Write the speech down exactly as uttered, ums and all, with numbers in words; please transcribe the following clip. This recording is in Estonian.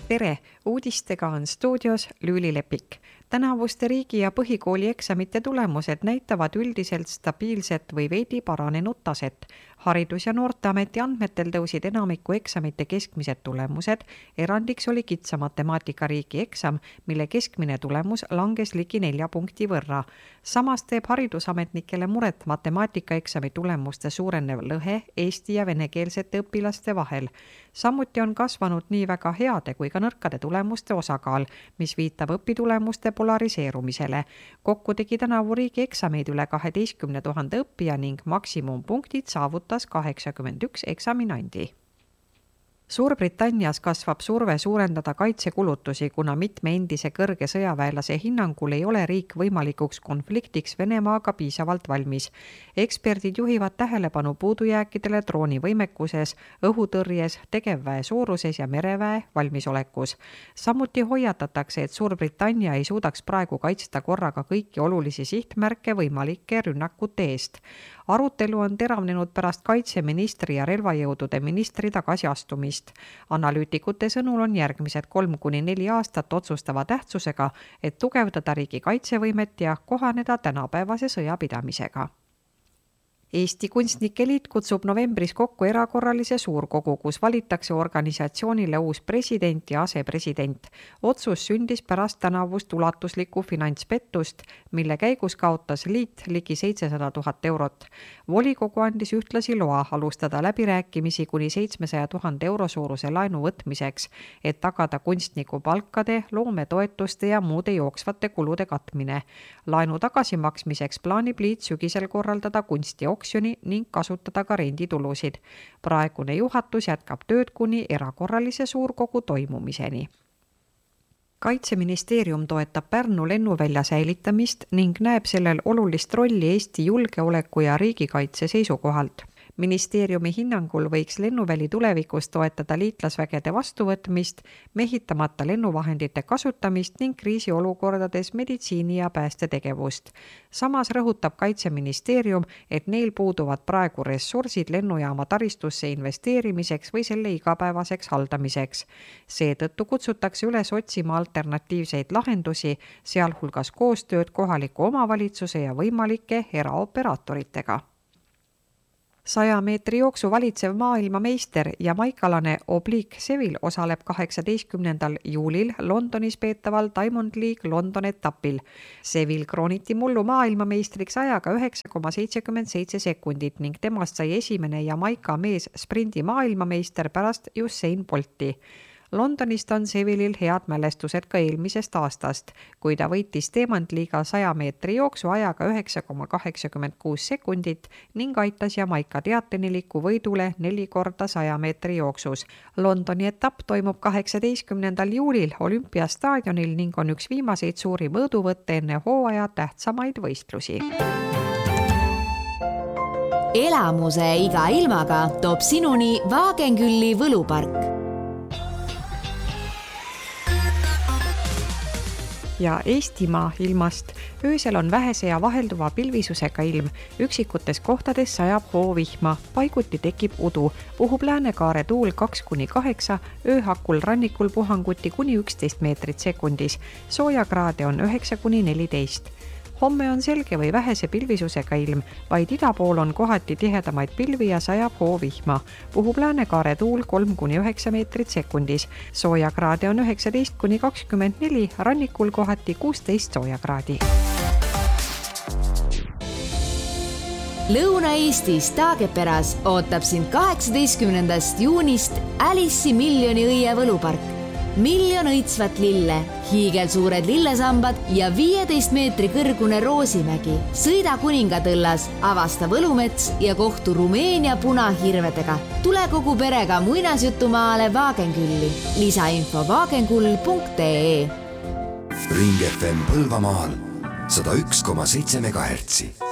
Tere! Uudistega on stuudios Lüüli Lepik. Tänavuste riigi- ja põhikooli eksamite tulemused näitavad üldiselt stabiilset või veidi paranenud taset. Haridus- ja Noorteameti andmetel tõusid enamiku eksamite keskmised tulemused. Erandiks oli kitsa matemaatika riigi eksam, mille keskmine tulemus langes ligi nelja punkti võrra. Samas teeb haridusametnikele muret matemaatikaeksami tulemuste suurenev lõhe eesti- ja venekeelsete õpilaste vahel. Samuti on kasvanud nii väga heade kui ka nõrkade tulemuste osakaal, mis viitab õpitulemuste polariseerumisele. Kokku tegi tänavu riigi eksameid üle kaheteistkümne tuhande õppija ning maksimumpunktid saavutas kaheksakümmend üks eksaminandi. Suurbritannias kasvab surve suurendada kaitsekulutusi, kuna mitme endise kõrge sõjaväelase hinnangul ei ole riik võimalikuks konfliktiks Venemaaga piisavalt valmis. Eksperdid juhivad tähelepanu puudujääkidele droonivõimekuses, õhutõrjes, tegevväe suuruses ja mereväe valmisolekus. Samuti hoiatatakse, et Suurbritannia ei suudaks praegu kaitsta korraga kõiki olulisi sihtmärke võimalike rünnakute eest. Arutelu on teravnenud pärast kaitseministri ja relvajõudude ministri tagasiastumist. Analüütikute sõnul on järgmised kolm kuni neli aastat otsustava tähtsusega, et tugevdada riigi kaitsevõimet ja kohaneda tänapäevase sõjapidamisega. Eesti Kunstnike Liit kutsub novembris kokku erakorralise suurkogu, kus valitakse organisatsioonile uus president ja asepresident. Otsus sündis pärast tänavust ulatuslikku finantspettust, mille käigus kaotas liit ligi seitsesada tuhat eurot. Volikogu andis ühtlasi loa alustada läbirääkimisi kuni seitsmesaja tuhande euro suuruse laenu võtmiseks, et tagada kunstniku palkade, loometoetuste ja muude jooksvate kulude katmine. Laenu tagasimaksmiseks plaanib liit sügisel korraldada kunsti oksjoni ning kasutada ka renditulusid. Praegune juhatus jätkab tööd kuni erakorralise suurkogu toimumiseni. Kaitseministeerium toetab Pärnu lennuvälja säilitamist ning näeb sellel olulist rolli Eesti julgeoleku ja riigikaitse seisukohalt. Ministeeriumi hinnangul võiks lennuväli tulevikus toetada liitlasvägede vastuvõtmist, mehitamata lennuvahendite kasutamist ning kriisiolukordades meditsiini- ja päästetegevust. Samas rõhutab Kaitseministeerium, et neil puuduvad praegu ressursid lennujaama taristusse investeerimiseks või selle igapäevaseks haldamiseks. Seetõttu kutsutakse üles otsima alternatiivseid lahendusi, sealhulgas koostööd kohaliku omavalitsuse ja võimalike eraoperaatoritega. Saja meetri jooksu valitsev maailmameister ja maikalane Oblique Seville osaleb kaheksateistkümnendal juulil Londonis peetaval Diamond League London etapil. Seville krooniti mullu maailmameistriks ajaga üheksa koma seitsekümmend seitse sekundit ning temast sai esimene Jamaika mees sprindi maailmameister pärast Usain Bolti. Londonist on Sevillil head mälestused ka eelmisest aastast, kui ta võitis teemantliiga saja meetri jooksu ajaga üheksa koma kaheksakümmend kuus sekundit ning aitas Jamaika teateniliku võidule neli korda saja meetri jooksus. Londoni etapp toimub kaheksateistkümnendal juulil olümpiastaadionil ning on üks viimaseid suuri mõõduvõtte enne hooaja tähtsamaid võistlusi. Elamuse iga ilmaga toob sinuni Wagenkülli võlupark. Ja Eestimaa ilmast. Öösel on vähese ja vahelduva pilvisusega ilm. Üksikutes kohtades sajab hoovihma, paiguti tekib udu. Puhub läänekaare tuul kaks kuni kaheksa, ööhakul rannikul puhanguti kuni üksteist meetrit sekundis. Soojakraade on üheksa kuni neliteist. Homme on selge või vähese pilvisusega ilm, vaid ida pool on kohati tihedamaid pilvi ja sajab hoovihma. Puhub läänekaare tuul kolm kuni üheksa meetrit sekundis. Soojakraade on üheksateist kuni kakskümmend neli, rannikul kohati kuusteist soojakraadi. Lõuna-Eestis Taageperas ootab sind kaheksateistkümnendast juunist Alice'i miljoni õie võlupark. Miljon õitsvat lille, hiigelsuured lillesambad ja viieteist meetri kõrgune Roosimägi. Sõida Kuningatõllas, avasta Võlumets ja kohtu Rumeenia punahirvedega. Tule kogu perega muinasjutumaale Wagenkülli. Lisainfo wagenkull punkt ee. Ring F M Põlvamaal sada üks koma seitse megahertsi.